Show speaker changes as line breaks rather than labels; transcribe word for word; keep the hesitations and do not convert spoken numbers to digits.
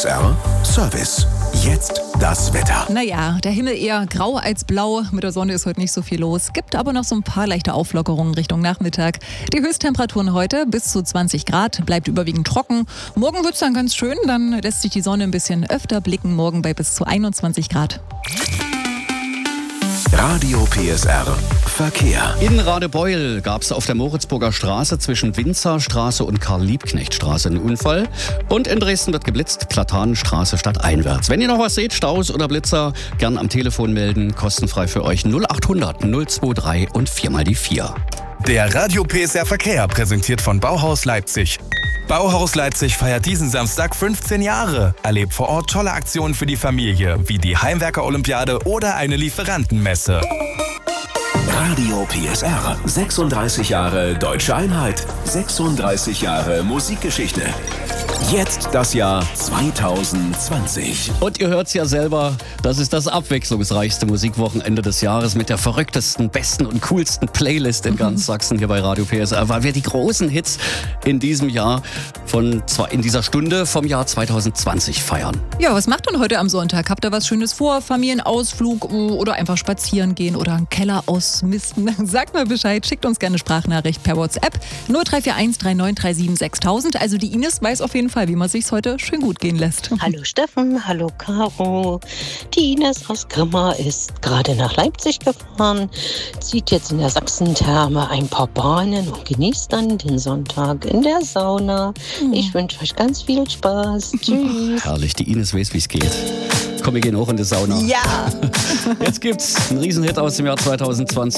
R Service. Jetzt das Wetter.
Naja, der Himmel eher grau als blau. Mit der Sonne ist heute nicht so viel los. Gibt aber noch so ein paar leichte Auflockerungen Richtung Nachmittag. Die Höchsttemperaturen heute bis zu zwanzig Grad, bleibt überwiegend trocken. Morgen wird es dann ganz schön, dann lässt sich die Sonne ein bisschen öfter blicken. Morgen bei bis zu einundzwanzig Grad.
Radio P S R Verkehr.
In Radebeul gab es auf der Moritzburger Straße zwischen Winzerstraße und Karl-Liebknecht-Straße einen Unfall. Und in Dresden wird geblitzt, Platanenstraße stadteinwärts. Wenn ihr noch was seht, Staus oder Blitzer, gern am Telefon melden. Kostenfrei für euch null acht hundert null zwei drei und viermal die vier.
Der Radio P S R Verkehr, präsentiert von Bauhaus Leipzig. Bauhaus Leipzig feiert diesen Samstag fünfzehn Jahre. Erlebt vor Ort tolle Aktionen für die Familie, wie die Heimwerker-Olympiade oder eine Lieferantenmesse.
Radio P S R. sechsunddreißig Jahre Deutsche Einheit. sechsunddreißig Jahre Musikgeschichte. Jetzt das Jahr zweitausendzwanzig.
Und ihr hört's ja selber, das ist das abwechslungsreichste Musikwochenende des Jahres mit der verrücktesten, besten und coolsten Playlist in ganz Sachsen hier bei Radio P S R, weil wir die großen Hits in diesem Jahr von in dieser Stunde vom Jahr zweitausendzwanzig feiern.
Ja, was macht ihr heute am Sonntag? Habt ihr was Schönes vor? Familienausflug oder einfach spazieren gehen oder einen Keller ausmisten? Sagt mal Bescheid, schickt uns gerne Sprachnachricht per WhatsApp null drei vier eins drei neun drei sieben sechstausend. Also die Ines weiß auf jeden Fall, wie man sich's heute schön gut gehen lässt.
Hallo Steffen, hallo Caro. Die Ines aus Grimma ist gerade nach Leipzig gefahren, zieht jetzt in der Sachsentherme ein paar Bahnen und genießt dann den Sonntag in der Sauna. Ich wünsche euch ganz viel Spaß. Tschüss.
Herrlich, die Ines weiß, wie es geht. Komm, wir gehen hoch in die Sauna.
Ja!
Jetzt gibt's einen Riesenhit aus dem Jahr zweitausendzwanzig.